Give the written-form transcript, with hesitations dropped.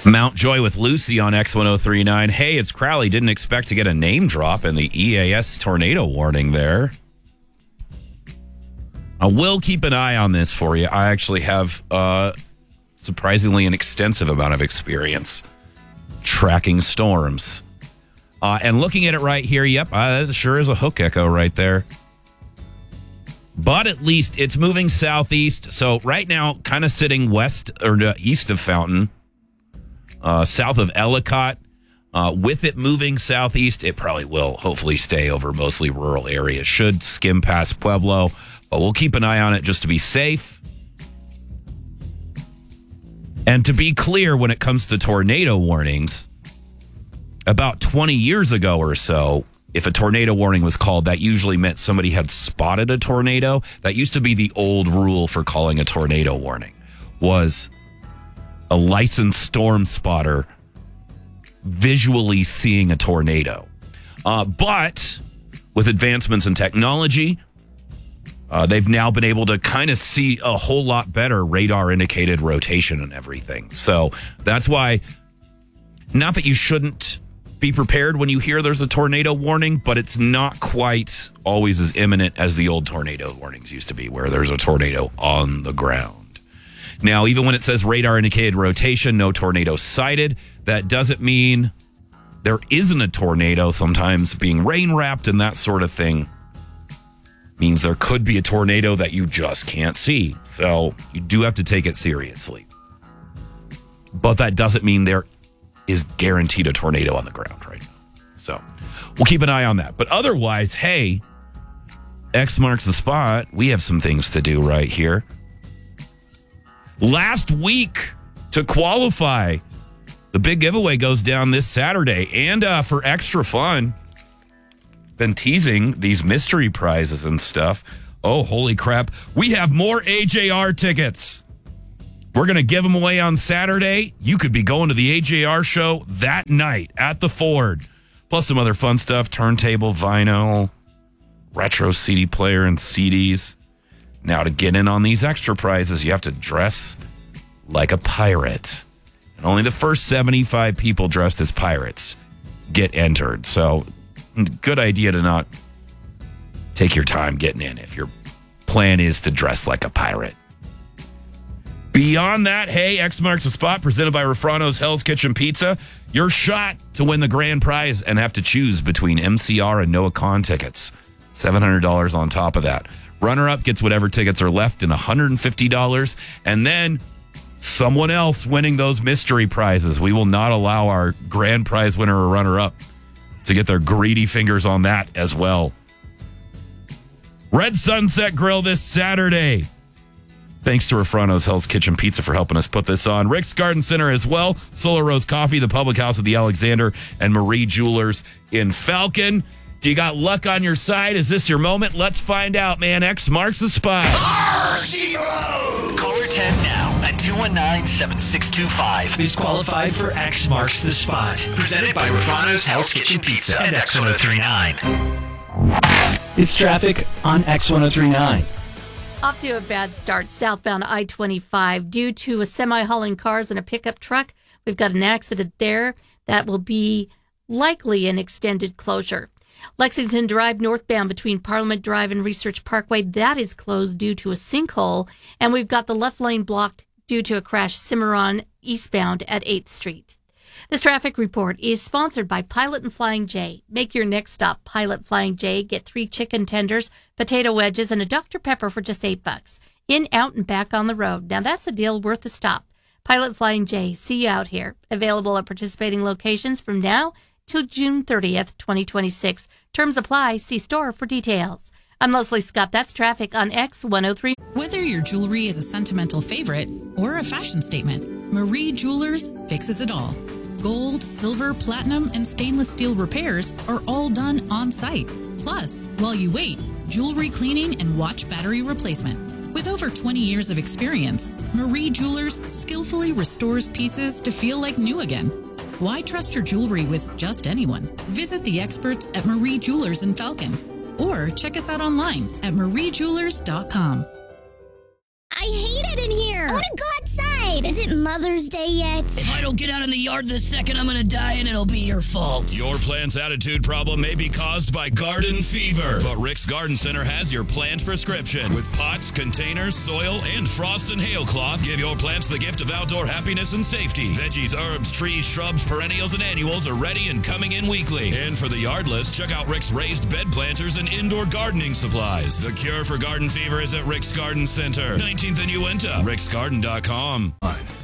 Mount Joy with Lucy on X1039. Hey, it's Crowley. Didn't expect to get a name drop in the EAS tornado warning there. I will keep an eye on this for you. I actually have surprisingly an extensive amount of experience tracking storms. And looking at it right here, yep, that sure is a hook echo right there. But at least it's moving southeast. So right now, kind of sitting west or east of Fountain. South of Ellicott. With it moving southeast, it probably will hopefully stay over mostly rural areas. Should skim past Pueblo, but we'll keep an eye on it just to be safe. And to be clear, when it comes to tornado warnings, about 20 years ago or so, if a tornado warning was called, that usually meant somebody had spotted a tornado. That used to be the old rule for calling a tornado warning, was a licensed storm spotter visually seeing a tornado. But with advancements in technology, they've now been able to kind of see a whole lot better radar indicated rotation and everything. So that's why, not that you shouldn't be prepared when you hear there's a tornado warning, but it's not quite always as imminent as the old tornado warnings used to be, where there's a tornado on the ground. Now, even when it says radar indicated rotation, no tornado sighted, that doesn't mean there isn't a tornado. Sometimes being rain wrapped and that sort of thing means there could be a tornado that you just can't see. So you do have to take it seriously. But that doesn't mean there is guaranteed a tornado on the ground right now. So we'll keep an eye on that. But otherwise, hey, X marks the spot. We have some things to do right here. Last week to qualify, the big giveaway goes down this Saturday. And for extra fun, been teasing these mystery prizes and stuff. Oh, holy crap. We have more AJR tickets. We're going to give them away on Saturday. You could be going to the AJR show that night at the Ford. Plus some other fun stuff, turntable, vinyl, retro CD player, and CDs. Now, to get in on these extra prizes, you have to dress like a pirate. And only the first 75 people dressed as pirates get entered. So, good idea to not take your time getting in if your plan is to dress like a pirate. Beyond that, hey, X marks the spot, presented by Refrano's Hell's Kitchen Pizza. Your shot to win the grand prize and have to choose between MCR and Noah Kahn tickets. $700 on top of that. Runner-up gets whatever tickets are left in $150. And then someone else winning those mystery prizes. We will not allow our grand prize winner or runner-up to get their greedy fingers on that as well. Red Sunset Grill this Saturday. Thanks to Refrano's Hell's Kitchen Pizza for helping us put this on. Rick's Garden Center as well. Solar Rose Coffee, the Public House of the Alexander, and Marie Jewelers in Falcon. Do you got luck on your side? Is this your moment? Let's find out, man. X marks the spot. Caller 10 now at 219-7625 is qualified for X marks the spot. Presented by Refrano's Hell's Kitchen Pizza and X1039. It's traffic on X1039. Off to a bad start, southbound I-25. Due to a semi hauling cars and a pickup truck, we've got an accident there that will be likely an extended closure. Lexington Drive northbound between Parliament Drive and Research Parkway, that is closed due to a sinkhole. And we've got the left lane blocked due to a crash Cimarron eastbound at 8th Street. This traffic report is sponsored by Pilot and Flying J. Make your next stop Pilot Flying J. Get 3 chicken tenders, potato wedges, and a Dr. Pepper for just $8. In, out, and back on the road. Now that's a deal worth a stop. Pilot Flying J. See you out here. Available at participating locations from now till June 30th, 2026. Terms apply. See store for details. I'm Leslie Scott. That's traffic on X103. Whether your jewelry is a sentimental favorite or a fashion statement, Marie Jewelers fixes it all. Gold, silver, platinum, and stainless steel repairs are all done on site. Plus, while you wait, jewelry cleaning and watch battery replacement. With over 20 years of experience, Marie Jewelers skillfully restores pieces to feel like new again. Why trust your jewelry with just anyone? Visit the experts at Marie Jewelers in Falcon or check us out online at mariejewelers.com. I hate it in here. I want to go outside. Wait, is it Mother's Day yet? If I don't get out in the yard this second, I'm going to die and it'll be your fault. Your plant's attitude problem may be caused by garden fever, but Rick's Garden Center has your plant prescription. With pots, containers, soil, and frost and hail cloth, give your plants the gift of outdoor happiness and safety. Veggies, herbs, trees, shrubs, perennials, and annuals are ready and coming in weekly. And for the yardless, check out Rick's raised bed planters and indoor gardening supplies. The cure for garden fever is at Rick's Garden Center, 19th and Uinta. ricksgarden.com.